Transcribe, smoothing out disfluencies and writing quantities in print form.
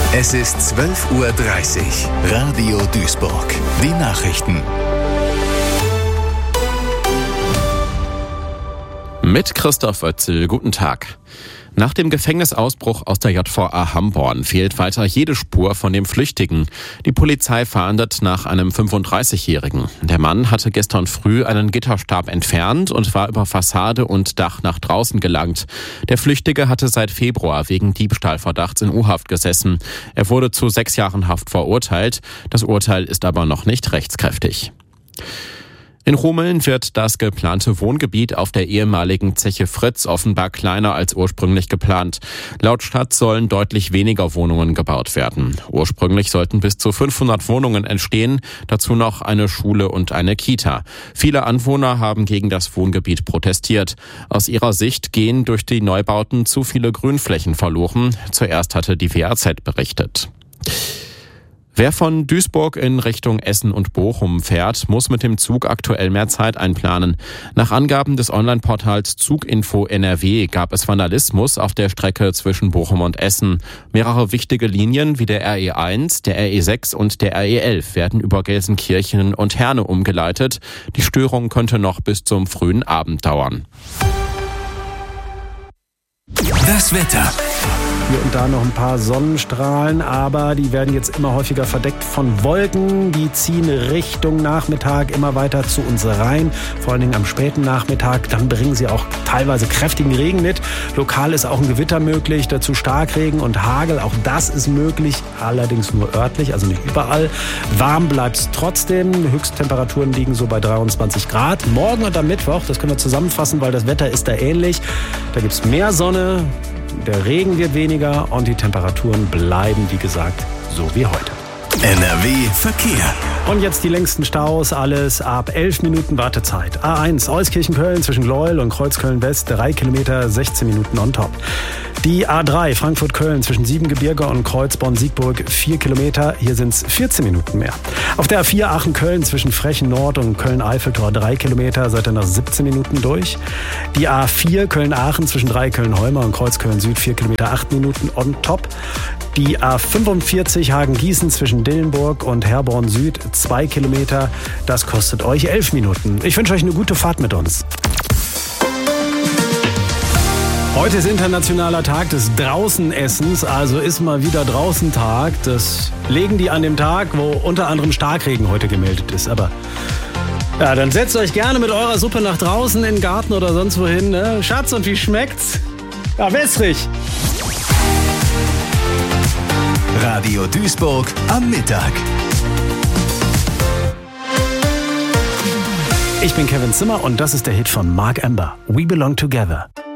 Es ist 12:30 Uhr. Radio Duisburg. Die Nachrichten. Mit Christoph Oetzel, guten Tag. Nach dem Gefängnisausbruch aus der JVA Hamborn fehlt weiter jede Spur von dem Flüchtigen. Die Polizei fahndet nach einem 35-Jährigen. Der Mann hatte gestern früh einen Gitterstab entfernt und war über Fassade und Dach nach draußen gelangt. Der Flüchtige hatte seit Februar wegen Diebstahlverdachts in U-Haft gesessen. Er wurde zu 6 Jahren Haft verurteilt. Das Urteil ist aber noch nicht rechtskräftig. In Rumeln wird das geplante Wohngebiet auf der ehemaligen Zeche Fritz offenbar kleiner als ursprünglich geplant. Laut Stadt sollen deutlich weniger Wohnungen gebaut werden. Ursprünglich sollten bis zu 500 Wohnungen entstehen, dazu noch eine Schule und eine Kita. Viele Anwohner haben gegen das Wohngebiet protestiert. Aus ihrer Sicht gehen durch die Neubauten zu viele Grünflächen verloren. Zuerst hatte die WAZ berichtet. Wer von Duisburg in Richtung Essen und Bochum fährt, muss mit dem Zug aktuell mehr Zeit einplanen. Nach Angaben des Online-Portals Zuginfo NRW gab es Vandalismus auf der Strecke zwischen Bochum und Essen. Mehrere wichtige Linien wie der RE1, der RE6 und der RE11 werden über Gelsenkirchen und Herne umgeleitet. Die Störung könnte noch bis zum frühen Abend dauern. Das Wetter. Hier und da noch ein paar Sonnenstrahlen, aber die werden jetzt immer häufiger verdeckt von Wolken. Die ziehen Richtung Nachmittag immer weiter zu uns rein, vor allen Dingen am späten Nachmittag. Dann bringen sie auch teilweise kräftigen Regen mit. Lokal ist auch ein Gewitter möglich, dazu Starkregen und Hagel. Auch das ist möglich, allerdings nur örtlich, also nicht überall. Warm bleibt es trotzdem. Höchsttemperaturen liegen so bei 23 Grad. Morgen und am Mittwoch, das können wir zusammenfassen, weil das Wetter ist da ähnlich. Da gibt es mehr Sonne. Der Regen wird weniger und die Temperaturen bleiben, wie gesagt, so wie heute. NRW Verkehr. Und jetzt die längsten Staus, alles ab 11 Minuten Wartezeit. A1 Euskirchen-Köln zwischen Gleuel und Kreuzköln-West, 3 Kilometer, 16 Minuten on top. Die A3 Frankfurt-Köln zwischen Siebengebirge und Kreuzborn-Siegburg, 4 Kilometer, hier sind es 14 Minuten mehr. Auf der A4 Aachen-Köln zwischen Frechen-Nord und Köln-Eiffeltor, 3 Kilometer, seid ihr nach 17 Minuten durch. Die A4 Köln-Aachen zwischen Köln-Holmer und Kreuzköln-Süd, 4 Kilometer, 8 Minuten on top. Die A45 Hagen-Gießen zwischen Dillenburg und Herborn-Süd, 2 Kilometer, das kostet euch 11 Minuten. Ich wünsche euch eine gute Fahrt mit uns. Heute ist internationaler Tag des Draußenessens, also ist mal wieder Draußentag. Das legen die an dem Tag, wo unter anderem Starkregen heute gemeldet ist. Aber ja, dann setzt euch gerne mit eurer Suppe nach draußen in den Garten oder sonst wohin. Ne? Schatz, und wie schmeckt's? Ja, wässrig. Radio Duisburg am Mittag. Ich bin Kevin Zimmer und das ist der Hit von Mark Amber. We Belong Together.